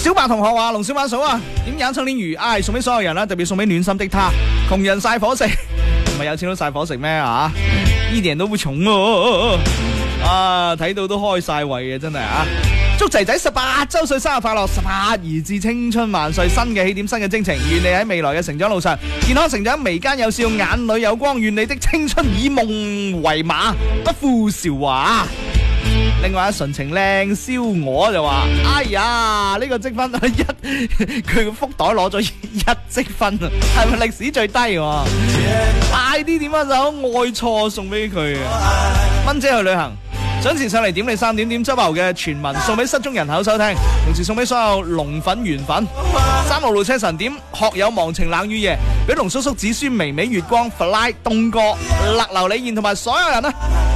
小白同學話龍小板嫂啊，點眼청年魚送俾所有人啦，特別送俾暖心的他，窮人晒伙食，唔係有錢都晒伙食咩啊？呢啲人都會窮啊！睇到都開晒胃嘅真係啊！祝仔仔18周歲生日快樂，18兒至青春萬歲，新嘅起點，新嘅征程，願你喺未來嘅成長路上健康成長，眉間有笑，眼裏有光，願你的青春以夢為馬，不負韶華。另外純情靚燒鵝就話：哎呀，呢個積分佢個福袋攞咗1積分啊，係咪歷史最低喎？快啲點一首愛錯送俾佢啊！蚊姐去旅行。想前上嚟點你3點點周牛嘅傳聞送俾失蹤人口收聽，同時送俾所有龍粉緣粉。3路路車神點學友忘情冷雨夜，俾龍叔叔子孫微微月光 fly 東哥勒流李燕同埋所有人啊！